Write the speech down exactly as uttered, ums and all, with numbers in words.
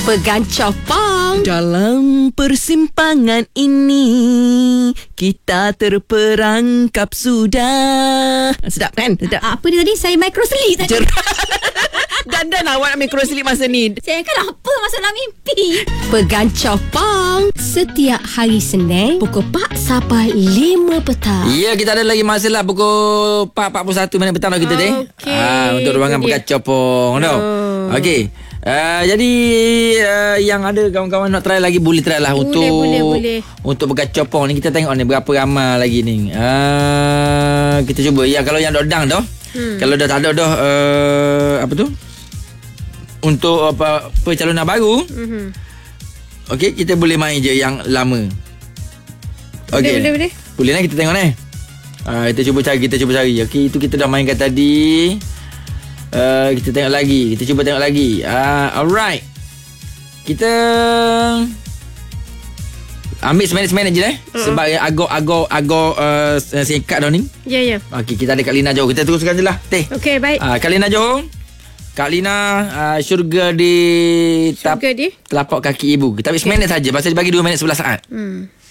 Pegancah pang. Dalam persimpangan ini kita terperangkap sudah. Sedap kan? Sedap. Apa dia tadi? Saya microslip tadi. Cer- Dandan awak nak mikroslip masa ni. Saya kan apa masa dalam mimpi. Pegancah pang. Setiap hari Senin pukul empat sampai lima petang. Ya, kita ada lagi masa lah pukul empat empat puluh satu minit petang dah kita teh. Okey. Ah, untuk ruangan Pegancah Pong tau. Okey. Uh, jadi uh, yang ada kawan-kawan nak try lagi boleh try lah boleh, untuk boleh, boleh. untuk Pegancah Pong ni. Kita tengok ni berapa ramai lagi ni. Uh, kita cuba. Ya, kalau yang dodang dah. Hmm. Kalau dah tak ada dah uh, apa tu? Untuk apa pencalonan baru. Mm-hmm. Okey, kita boleh main je yang lama. Okey. Boleh, boleh, boleh. Boleh lah kita tengok ni. Uh, kita cuba cari, kita cuba cari. Okey, itu kita dah mainkan tadi. Uh, kita tengok lagi, kita cuba tengok lagi. Uh, alright. Kita ambil seminit-seminit je eh. Uh-huh. Sebab agak-agak agak uh, singkat dah ni. Ya, ya. Okey, kita ada Kak Lina Johor. Kita teruskan je lah. Teh. Okey, baik. Uh, Kak Lina Johor. Kak Lina, uh, syurga di Syurga tap, di telapak kaki ibu. Kita ambil okay. seminit saja. Pasal dia bagi dua minit sebelas saat. Hmm.